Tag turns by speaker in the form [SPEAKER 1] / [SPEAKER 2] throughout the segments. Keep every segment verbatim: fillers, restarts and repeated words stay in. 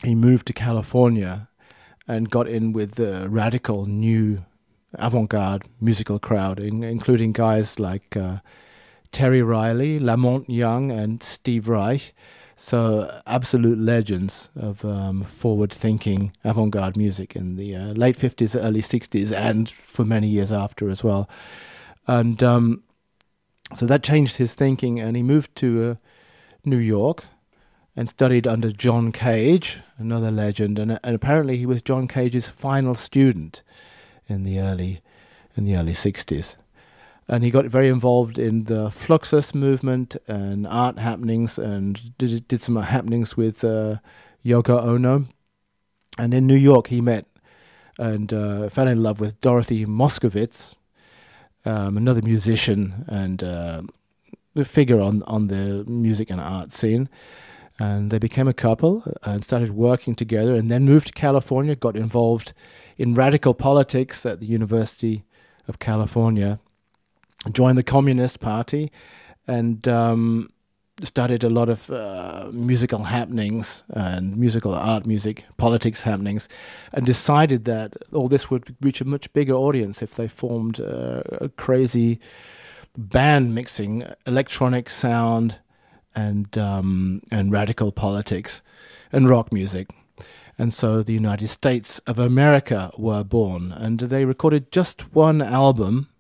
[SPEAKER 1] he moved to California and got in with the radical new avant-garde musical crowd, in, including guys like uh, Terry Riley, Lamont Young, and Steve Reich. So absolute legends of um, forward-thinking avant-garde music in the uh, late fifties, early sixties, and for many years after as well. And um, so that changed his thinking, and he moved to uh, New York and studied under John Cage, another legend. And, and apparently he was John Cage's final student in the early in the early sixties. And he got very involved in the Fluxus movement and art happenings, and did did some happenings with uh, Yoko Ono. And in New York, he met and uh, fell in love with Dorothy Moskowitz, um, another musician and uh, a figure on, on the music and art scene. And they became a couple and started working together, and then moved to California, got involved in radical politics at the University of California, joined the Communist Party, and um, started a lot of uh, musical happenings and musical art, music, politics happenings, and decided that all this would reach a much bigger audience if they formed uh, a crazy band mixing electronic sound and um, and radical politics and rock music. And so the United States of America were born, and they recorded just one album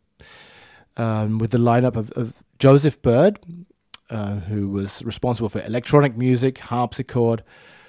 [SPEAKER 1] um, with the lineup of, of Joseph Byrd, uh, who was responsible for electronic music, harpsichord,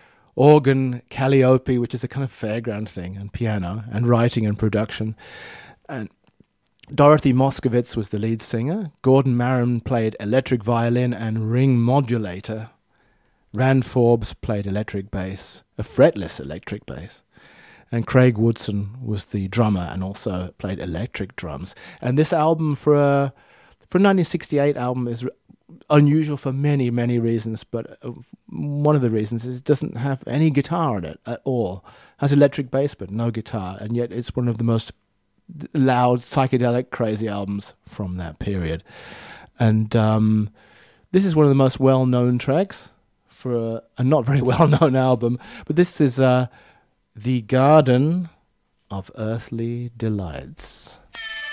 [SPEAKER 1] organ, calliope, which is a kind of fairground thing, and piano, and writing and production. And Dorothy Moskowitz was the lead singer. Gordon Marin played electric violin and ring modulator. Rand Forbes played electric bass, a fretless electric bass. And Craig Woodson was the drummer and also played electric drums. And this album, for a, for a nineteen sixty-eight album, is unusual for many, many reasons. But uh, one of the reasons is it doesn't have any guitar in it at all. It has electric bass, but no guitar. And yet it's one of the most loud, psychedelic, crazy albums from that period. And um, this is one of the most well-known tracks for a, a not very well-known album, but this is uh, The Garden of Earthly Delights.